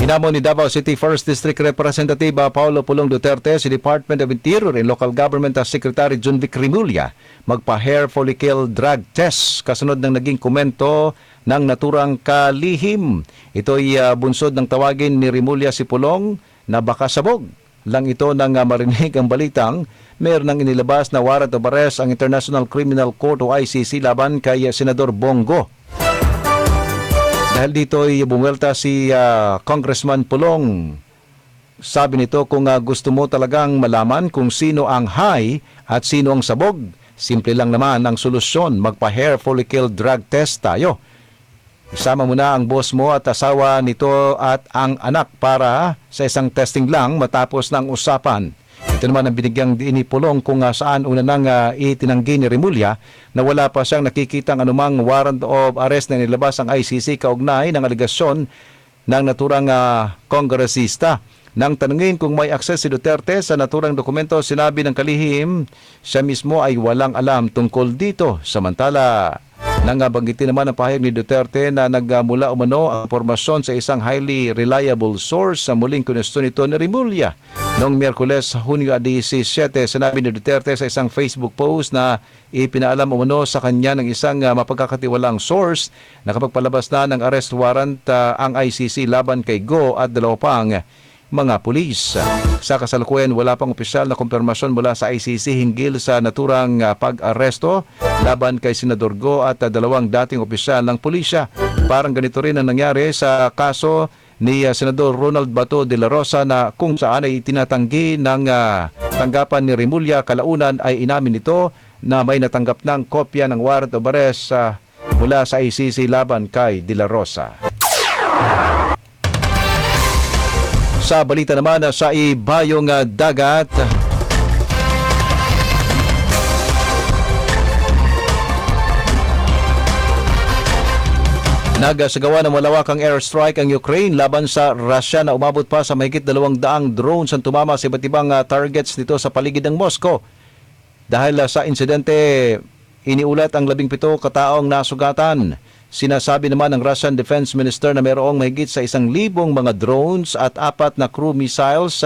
Hinamon ni Davao City 1st District Representative Paulo Pulong Duterte si Department of Interior and Local Government Secretary Junvic Rimulya magpa-hair follicle drug test kasunod ng naging komento ng naturang kalihim. Ito'y bunsod ng tawagin ni Rimulya si Pulong na baka sabog lang ito nang marinig ang balitang mayroon nang inilabas na warrant of arrest ang International Criminal Court o ICC laban kay Senador Bongo. Dahil dito ay bumwelta si Congressman Pulong. Sabi nito kung gusto mo talagang malaman kung sino ang high at sino ang sabog, simple lang naman ang solusyon, magpa-hair follicle drug test tayo. Isama mo na ang boss mo at asawa nito at ang anak para sa isang testing lang matapos ng usapan. Ito naman ang binigyang diin ni Pulong kung saan una nang itinanggi ni Rimulya na wala pa siyang nakikitang anumang warrant of arrest na nilabas ang ICC kaugnay ng aligasyon ng naturang kongresista. Nang tanungin kung may akses si Duterte sa naturang dokumento, sinabi ng kalihim siya mismo ay walang alam tungkol dito. Samantala, nang banggitin naman ang pahayag ni Duterte na nagmula umano ang impormasyon sa isang highly reliable source sa muling kunwesto nito ni Rimulya. Noong Miyerkules, Hunyo 17, sinabi ni Duterte sa isang Facebook post na ipinaalam umano sa kanya ng isang mapagkakatiwalang source na kapag palabas na ng arrest warrant ang ICC laban kay Go at dalawa pang mga pulis. Sa kasalukuyan, wala pang opisyal na kumpirmasyon mula sa ICC hinggil sa naturang pag-aresto laban kay Senador Go at dalawang dating opisyal ng pulisya. Parang ganito rin ang nangyari sa kaso ni Senador Ronald Bato de la Rosa na kung saan ay tinatanggi ng tanggapan ni Rimulya. Kalaunan ay inamin nito na may natanggap ng kopya ng warrant of arrest mula sa ICC laban kay de la Rosa. Sa balita naman sa ibayong dagat, nagsagawa ng malawakang airstrike ang Ukraine laban sa Russia na umabot pa sa mahigit 200 drones ang tumama sa iba't ibang targets dito sa paligid ng Moscow. Dahil sa insidente, iniulat ang 17 kataong nasugatan. Sinasabi naman ng Russian Defense Minister na mayroong mahigit sa 1,000 mga drones at 4 na cruise missiles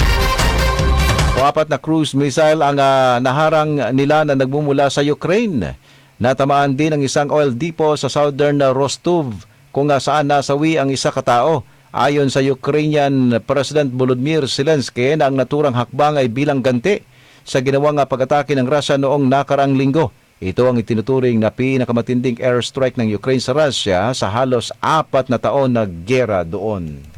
ang naharang nila na nagmumula sa Ukraine. Natamaan din ang isang oil depot sa southern Rostov kung saan nasawi ang isa katao. Ayon sa Ukrainian President Volodymyr Zelensky na ang naturang hakbang ay bilang ganti sa ginawang pag-atake ng Russia noong nakarang linggo. Ito ang itinuturing na pinakamatinding airstrike ng Ukraine sa Russia sa halos 4 na taon na giyera doon.